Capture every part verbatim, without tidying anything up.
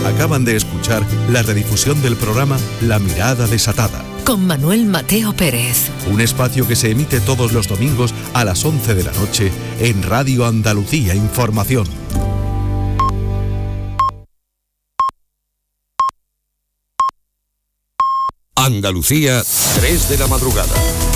Acaban de escuchar la redifusión del programa La Mirada Desatada, con Manuel Mateo Pérez. Un espacio que se emite todos los domingos a las once de la noche en Radio Andalucía Información. Andalucía, tres de la madrugada.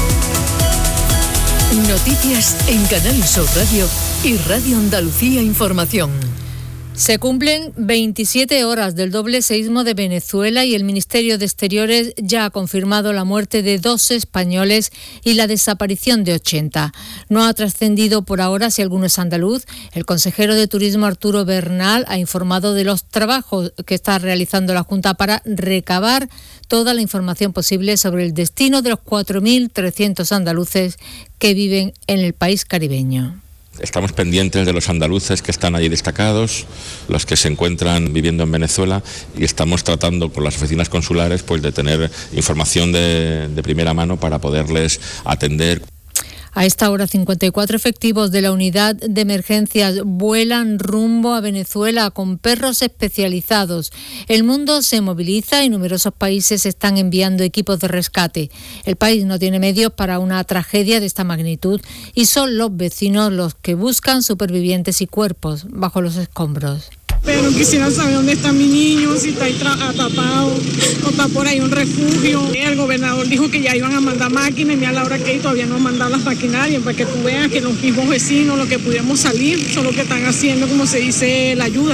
Noticias en Canal Sur Radio y Radio Andalucía Información. Se cumplen veintisiete horas del doble seísmo de Venezuela y el Ministerio de Exteriores ya ha confirmado la muerte de dos españoles y la desaparición de ochenta. No ha trascendido por ahora si alguno es andaluz. El consejero de Turismo Arturo Bernal ha informado de los trabajos que está realizando la Junta para recabar toda la información posible sobre el destino de los cuatro mil trescientos andaluces que viven en el país caribeño. Estamos pendientes de los andaluces que están allí destacados, los que se encuentran viviendo en Venezuela, y estamos tratando con las oficinas consulares pues de tener información de, de primera mano para poderles atender. A esta hora, cincuenta y cuatro efectivos de la unidad de emergencias vuelan rumbo a Venezuela con perros especializados. El mundo se moviliza y numerosos países están enviando equipos de rescate. El país no tiene medios para una tragedia de esta magnitud y son los vecinos los que buscan supervivientes y cuerpos bajo los escombros. Pero quisiera saber dónde está mi niño, si está atrapado o está por ahí un refugio. El gobernador dijo que ya iban a mandar máquinas y mira la hora que hay, todavía no han mandado las maquinarias para que tú veas que los mismos vecinos, los que pudimos salir, son los que están haciendo, como se dice, la ayuda.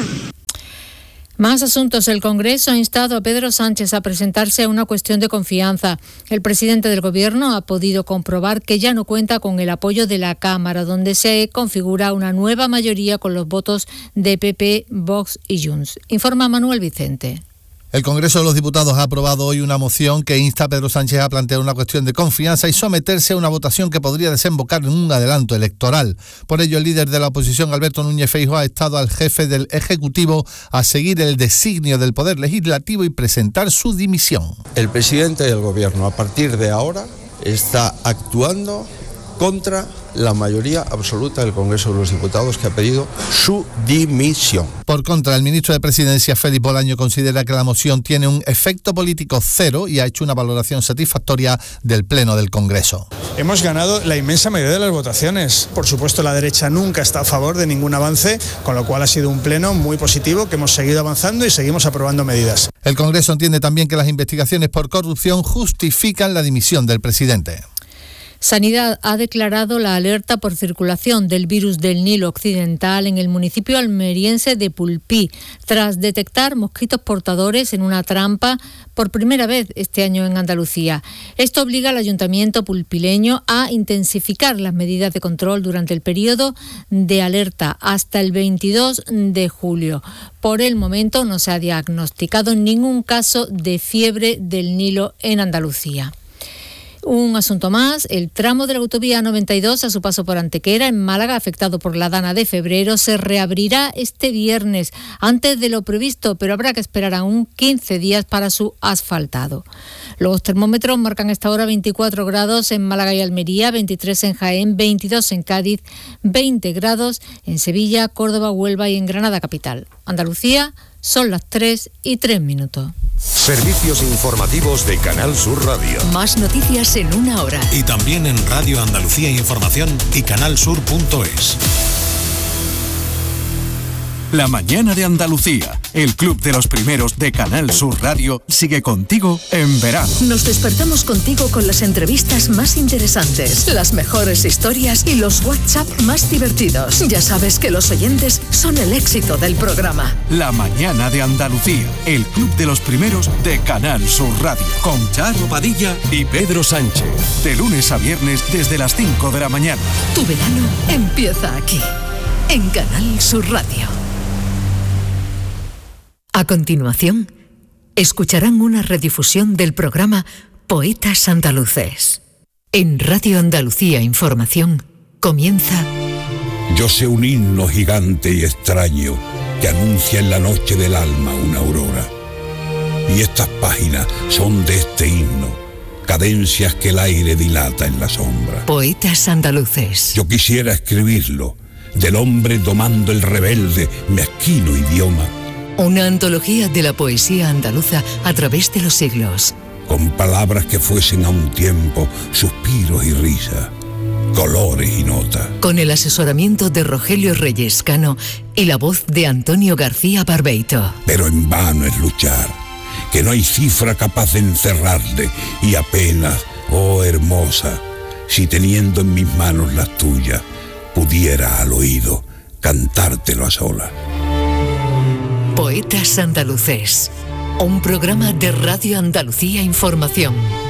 Más asuntos. El Congreso ha instado a Pedro Sánchez a presentarse a una cuestión de confianza. El presidente del Gobierno ha podido comprobar que ya no cuenta con el apoyo de la Cámara, donde se configura una nueva mayoría con los votos de P P, Vox y Junts. Informa Manuel Vicente. El Congreso de los Diputados ha aprobado hoy una moción que insta a Pedro Sánchez a plantear una cuestión de confianza y someterse a una votación que podría desembocar en un adelanto electoral. Por ello, el líder de la oposición, Alberto Núñez Feijóo, ha instado al jefe del Ejecutivo a seguir el designio del Poder Legislativo y presentar su dimisión. El presidente del Gobierno, a partir de ahora, está actuando contra la mayoría absoluta del Congreso de los Diputados, que ha pedido su dimisión. Por contra, el ministro de Presidencia, Félix Bolaño, considera que la moción tiene un efecto político cero y ha hecho una valoración satisfactoria del Pleno del Congreso. Hemos ganado la inmensa mayoría de las votaciones. Por supuesto, la derecha nunca está a favor de ningún avance, con lo cual ha sido un pleno muy positivo, que hemos seguido avanzando y seguimos aprobando medidas. El Congreso entiende también que las investigaciones por corrupción justifican la dimisión del presidente. Sanidad ha declarado la alerta por circulación del virus del Nilo Occidental en el municipio almeriense de Pulpí, tras detectar mosquitos portadores en una trampa por primera vez este año en Andalucía. Esto obliga al ayuntamiento pulpileño a intensificar las medidas de control durante el periodo de alerta hasta el veintidós de julio. Por el momento no se ha diagnosticado ningún caso de fiebre del Nilo en Andalucía. Un asunto más, el tramo de la autovía noventa y dos a su paso por Antequera, en Málaga, afectado por la dana de febrero, se reabrirá este viernes antes de lo previsto, pero habrá que esperar aún quince días para su asfaltado. Los termómetros marcan esta hora veinticuatro grados en Málaga y Almería, veintitrés en Jaén, veintidós en Cádiz, veinte grados en Sevilla, Córdoba, Huelva y en Granada capital. Andalucía, son las tres y tres minutos. Servicios informativos de Canal Sur Radio. Más noticias en una hora. Y también en Radio Andalucía Información y canal sur punto es. La mañana de Andalucía, el club de los primeros de Canal Sur Radio, sigue contigo en verano. Nos despertamos contigo con las entrevistas más interesantes, las mejores historias y los WhatsApp más divertidos. Ya sabes que los oyentes son el éxito del programa. La mañana de Andalucía, el club de los primeros de Canal Sur Radio, con Charo Padilla y Pedro Sánchez. De lunes a viernes desde las cinco de la mañana. Tu verano empieza aquí, en Canal Sur Radio. A continuación, escucharán una redifusión del programa Poetas Andaluces. En Radio Andalucía Información comienza... Yo sé un himno gigante y extraño que anuncia en la noche del alma una aurora. Y estas páginas son de este himno, cadencias que el aire dilata en la sombra. Poetas Andaluces. Yo quisiera escribirlo, del hombre domando el rebelde, mezquino idioma, Una antología de la poesía andaluza a través de los siglos. Con palabras que fuesen a un tiempo suspiros y risa, colores y notas. Con el asesoramiento de Rogelio Reyes Cano y la voz de Antonio García Barbeito. Pero en vano es luchar, que no hay cifra capaz de encerrarle, y apenas, oh hermosa, si teniendo en mis manos las tuyas, pudiera al oído cantártelo a solas. Poetas Andaluces, un programa de Radio Andalucía Información.